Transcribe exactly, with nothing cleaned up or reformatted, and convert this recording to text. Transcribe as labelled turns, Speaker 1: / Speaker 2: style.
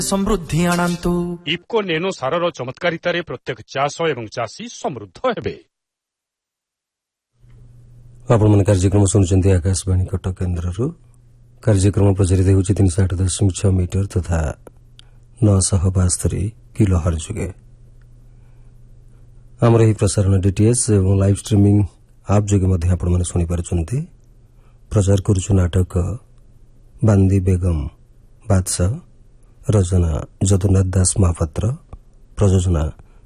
Speaker 1: ସମୃଦ୍ଧି ଆଣନ୍ତୁ।
Speaker 2: ଇଫ୍କୋ ନେନୋ ସାରର ଚମତ୍କାରିତାରେ ପ୍ରତ୍ୟେକ ଚାଷ ଏବଂ ଚାଷୀ ସମୃଦ୍ଧ ହେବେ।
Speaker 3: ଆପଣମାନେ କାର୍ଯ୍ୟକ୍ରମ ଶୁଣୁଛନ୍ତି ଆକାଶବାଣୀ କଟକ କେନ୍ଦ୍ରରୁ। କାର୍ଯ୍ୟକ୍ରମ ପ୍ରଚାରିତ ହେଉଛି ତିନିଶହ ଆଠ ଦଶମିକ ଛଅ ମିଟର ତଥା ନଅଶହ ବାସ୍ତରୀ କିଲୋ ହର୍ଜ ଯୋଗେ। ଆମର ଏହି ପ୍ରସାରଣ ଡିଟିଏସ୍ ଏବଂ ଲାଇଭ୍ ଷ୍ଟ୍ରିମିଂ ଆପ୍ ଯୋଗେ ମଧ୍ୟ ଆପଣମାନେ ଶୁଣିପାରୁଛନ୍ତି। ପ୍ରଚାର କରୁଛୁ ନାଟକ ବାନ୍ଦି ବେଗମ୍ ବାଦଶାହ, ରଚନା ଯଦୁନାଥ ଦାସ ମହାପାତ୍ର, ପ୍ରଯୋଜନା